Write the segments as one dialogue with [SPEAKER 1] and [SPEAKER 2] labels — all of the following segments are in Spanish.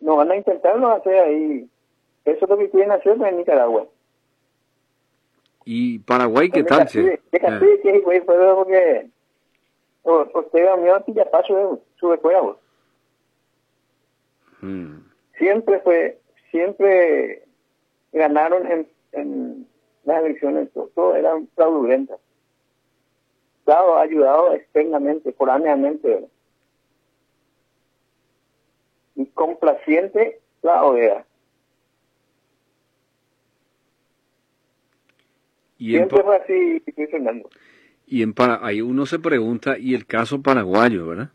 [SPEAKER 1] no van a intentarlo hacer ahí. Eso es lo que quieren hacer en Nicaragua.
[SPEAKER 2] ¿Y Paraguay qué tal, che?
[SPEAKER 1] Que fue porque usted mío aquí ya pasó sube fuera vos. Siempre ganaron en las elecciones, todo eran fraudulentas. Estado ayudado externamente, foráneamente, ¿verdad? Y complaciente la OEA. Siempre fue así, Fernando.
[SPEAKER 2] Y ahí uno se pregunta, ¿y el caso paraguayo, verdad?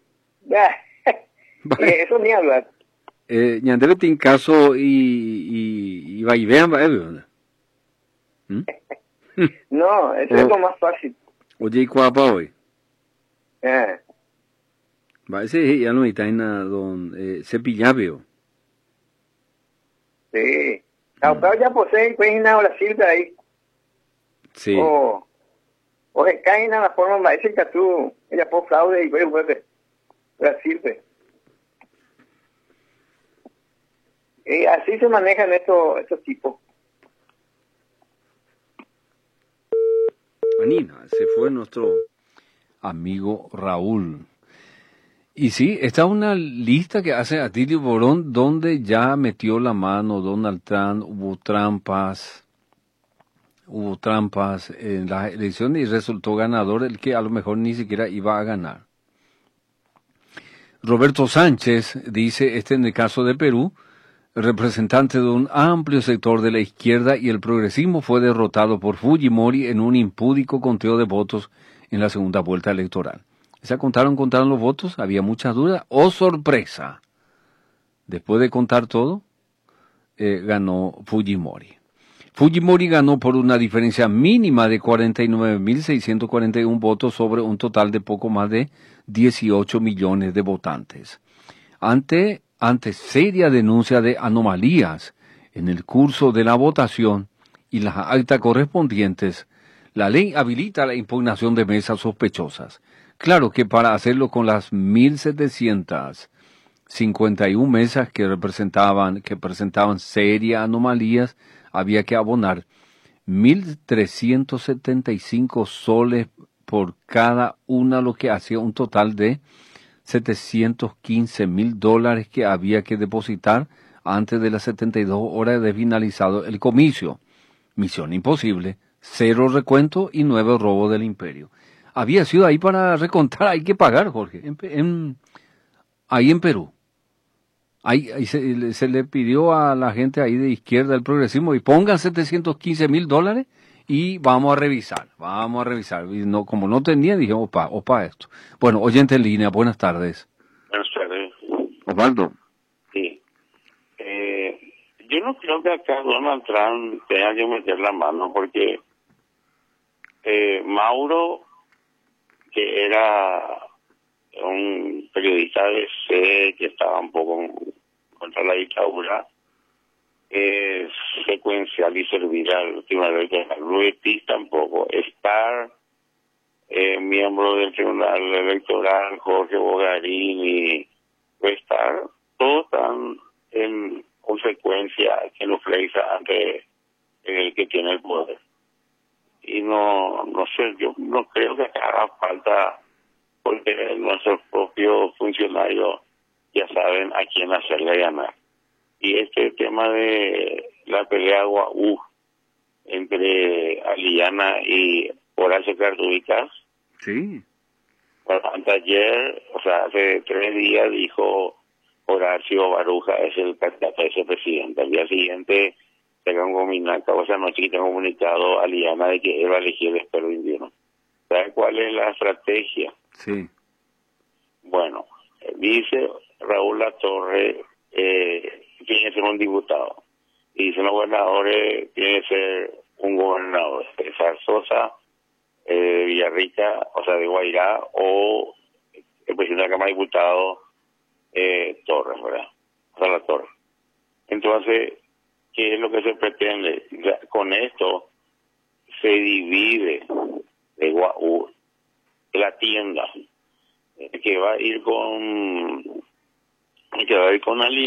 [SPEAKER 1] Eso ni hablar.
[SPEAKER 2] Ñandere tiene caso y va y vean, ¿verdad?
[SPEAKER 1] No, eso es lo más fácil.
[SPEAKER 2] Oye, ¿y cuapa hoy? Va, ese ya no está en don Cepillabio.
[SPEAKER 1] Sí. Ahora ya posee, pues, en Brasil de ahí.
[SPEAKER 2] Sí.
[SPEAKER 1] O se caen a la forma más ese que tú, ella por fraude y vuelve Brasil, pues. Y así se manejan estos tipos.
[SPEAKER 2] Anina, se fue nuestro amigo Raúl. Y sí, está una lista que hace Atilio Borón donde ya metió la mano Donald Trump, hubo trampas en las elecciones y resultó ganador el que a lo mejor ni siquiera iba a ganar. Roberto Sánchez dice, en el caso de Perú, representante de un amplio sector de la izquierda y el progresismo fue derrotado por Fujimori en un impúdico conteo de votos en la segunda vuelta electoral. Contaron los votos, había muchas dudas. ¡Oh, sorpresa! Después de contar todo, ganó Fujimori. Fujimori ganó por una diferencia mínima de 49.641 votos sobre un total de poco más de 18 millones de votantes. Ante seria denuncia de anomalías en el curso de la votación y las actas correspondientes, la ley habilita la impugnación de mesas sospechosas. Claro que para hacerlo con las 1.751 mesas que presentaban serias anomalías, había que abonar 1.375 soles por cada una, lo que hacía un total de $715,000 que había que depositar antes de las 72 horas de finalizado el comicio. Misión imposible, 0 recuento y 9 robo del imperio. Había sido ahí para recontar, hay que pagar, Jorge, ahí en Perú. Ahí se le pidió a la gente ahí de izquierda del progresismo y pongan $715,000 y vamos a revisar. Y no, como no tenía, dije, opa esto. Bueno, oyente en línea, buenas tardes.
[SPEAKER 3] Buenas tardes.
[SPEAKER 2] Osvaldo.
[SPEAKER 3] Sí. Yo no creo que acá Donald Trump tenga que meter la mano porque Mauro, que era un periodista de C que estaba un poco contra la dictadura, es secuencial y servir al Tribunal Electoral. Luis Piz tampoco. Estar miembro del Tribunal Electoral, Jorge Bogarín y estar, todos están en consecuencia que nos flexa ante el que tiene el poder. Y no sé, yo no creo que haga falta, porque nuestros propios funcionarios ya saben a quién hacerle ganar. Y este tema de la pelea entre Aliana y Horacio Cardúicas,
[SPEAKER 2] sí.
[SPEAKER 3] Ayer, o sea, hace 3 días dijo Horacio Baruja es el candidato a vicepresidente. Al día siguiente tengo noche que tengo comunicado a Aliana de que él va a elegir el experto indígena. ¿Sabe cuál es la estrategia?
[SPEAKER 2] Sí.
[SPEAKER 3] Bueno, dice Raúl Latorre tiene que ser un diputado. Y dicen los gobernadores tiene que ser un gobernador. César Sosa, Villarrica, o sea, de Guairá, o el presidente de la Cámara de Diputados, Torres, ¿verdad? O sea, la Torre. Entonces, ¿qué es lo que se pretende? Con esto se divide la tienda que va a ir con Alianza.